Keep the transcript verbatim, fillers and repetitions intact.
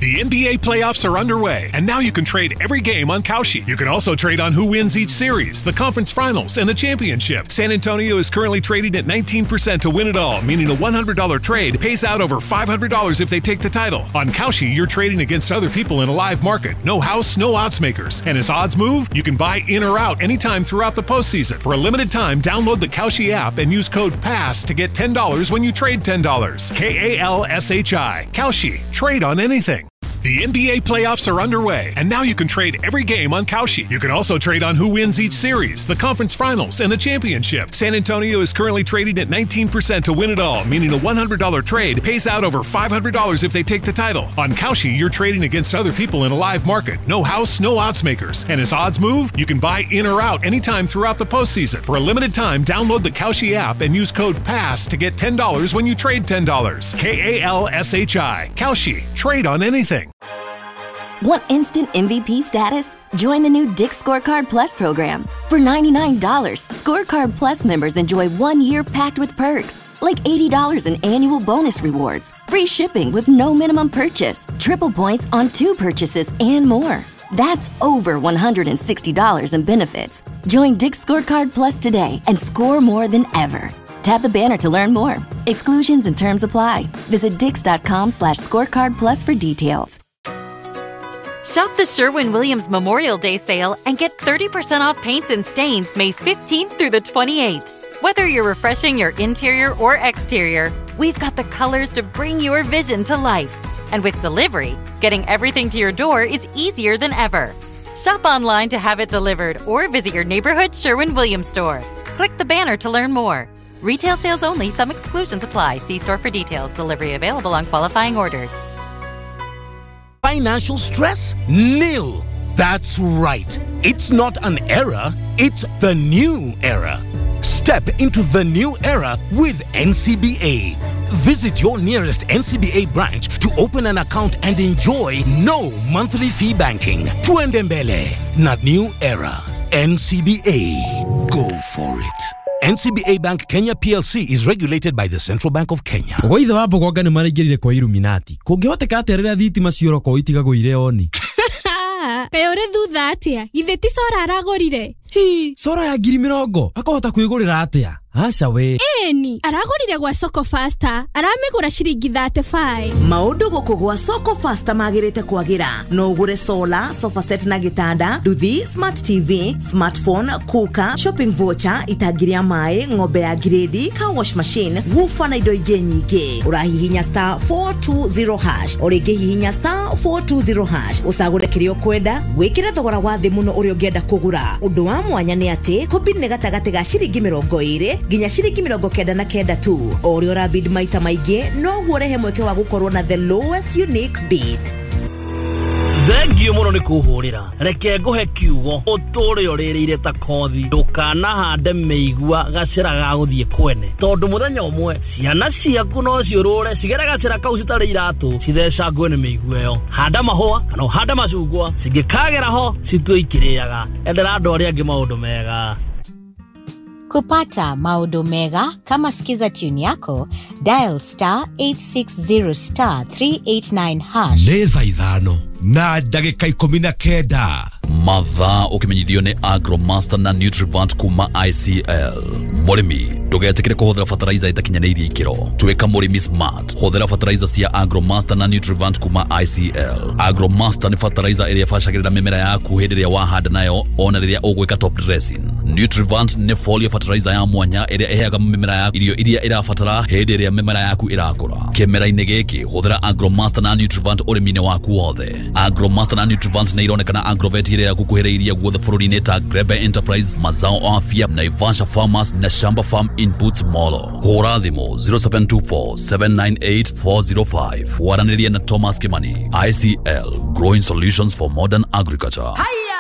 The N B A playoffs are underway, and now you can trade every game on Kalshi. You can also trade on who wins each series, the conference finals, and the championship. San Antonio is currently trading at nineteen percent to win it all, meaning a one hundred dollars trade pays out over five hundred dollars if they take the title. On Kalshi, you're trading against other people in a live market. No house, no odds makers. And as odds move, you can buy in or out anytime throughout the postseason. For a limited time, download the Kalshi app and use code PASS to get ten dollars when you trade ten dollars. K A L S H I. Kalshi. Trade on anything. The N B A playoffs are underway, and now you can trade every game on Kalshi. You can also trade on who wins each series, the conference finals, and the championship. San Antonio is currently trading at nineteen percent to win it all, meaning a one hundred dollars trade pays out over five hundred dollars if they take the title. On Kalshi, you're trading against other people in a live market. No house, no odds makers. And as odds move, you can buy in or out anytime throughout the postseason. For a limited time, download the Kalshi app and use code PASS to get ten dollars when you trade ten dollars. K A L S H I. Kalshi. Trade on anything. Want instant M V P status? Join the new Dick's Scorecard Plus program. For ninety-nine dollars, Scorecard Plus members enjoy one year packed with perks, like eighty dollars in annual bonus rewards, free shipping with no minimum purchase, triple points on two purchases, and more. That's over one hundred sixty dollars in benefits. Join Dick's Scorecard Plus today and score more than ever. Tap the banner to learn more. Exclusions and terms apply. Visit dix.com slash scorecard plus for details. Shop the Sherwin-Williams Memorial Day sale and get thirty percent off paints and stains May fifteenth through the twenty-eighth. Whether you're refreshing your interior or exterior, we've got the colors to bring your vision to life. And with delivery, getting everything to your door is easier than ever. Shop online to have it delivered or visit your neighborhood Sherwin-Williams store. Click the banner to learn more. Retail sales only. Some exclusions apply. See store for details. Delivery available on qualifying orders. Financial stress? Nil. That's right. It's not an era, it's the new era. Step into the new era with N C B A. Visit your nearest N C B A branch to open an account and enjoy no monthly fee banking. Tuende mbele na new era. N C B A. Go for it. N C B A Bank Kenya P L C is regulated by the Central Bank of Kenya. Goitho wapo kwanga ni marigirire kwa Illuminati. Kungihoteka aterera thitima cioro ko itiga guire oni. Kayo re thutha atia. Ithe ti sora aragorire. Hi, sora ya ngiri mirongo. Akahota kwigurira atia? Aca we. Eni, aragorire gwa Soko Faster. Aramegura ciringi thirty-five. Maundu guku gwa Soko Faster magirite kwagira. No ugure solar, sofa set na gitanda, duthi, smart T V, smartphone, kuka, shopping voucher, itagiria mai, ng'ombe ya gredi, car wash machine, woofer na indo ingi nyingi. Urahihinya star four two zero hash. Origi hihinya star four two zero hash. Usagure kirio kwenda, wikire thogora wa thi muno uri ungienda kugura. Undu wa mwanya ni ati, kombini ni gatagati ga ciringi mirongo iri ginya ciringi mirongo kenda na kenda tu. Ori ora bid maita maige no guorehe mweke wa gukorwo na the lowest unique bid. Thengio muno ni kuhurira. Reke nguhe kiugo uturi uririre ta kothi. Ndukana hande meigua gacira ga guthie kwene. Tondu muthenya umwe ciana ciaku no ciurure cigere gacira kau citari iratu citheca ngwene meigua yo. Handa mahua kana handa macungwa cingikagera ho cituikiriaga. Endera andu aria angi maundu mega. Kupata maudo mega kama skiza tune yako, dial star eight six zero star three eight nine hash. Neza idhano na dagika ikumi na kenda. Matha ukimenyithio ni Agromaster na Nutrivant kuma I C L. Murimi ndugetikire kuhuthira fertilizer itakinyaneirie ikiro. Tweka murimi smart. Huthira fertilizer cia Agromaster na Nutrivant kuma I C L. Agromaster ni fertilizer iria fashagirira mimera yaku hindi iria wahanda nayo ona riria ugwika top dressing. Nutrivant ni foliar fertilizer ya mwanya iria iheaga mimera yaku irio iria irafatara hindi iria mimera yaku irakura. Kimera-ini giki huthira Agromaster na Nutrivant urimine waku wothe. Agromaster na Nutrivant ni ironekana Agrovet iria kukuhereiria guothe bururi-ini ta Grebe Enterprise, Mazao Afya, Naivasha Farmers na Shamba Farm Inputs Molo. Hura thimu zero seven two four seven nine eight four zero five. Waraniria na Thomas Kimani. I C L, growing solutions for modern agriculture. Hiya!